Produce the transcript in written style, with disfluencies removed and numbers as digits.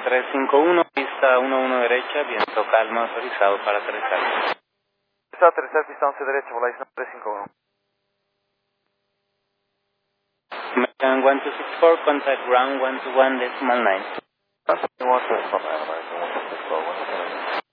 1351, pista 11 derecha, viento calmo, autorizado para aterrizar. Está aterrizar, pista 11 derecha, Volaris 351. American 1264, contact ground 121.9. American 1264, American 1264,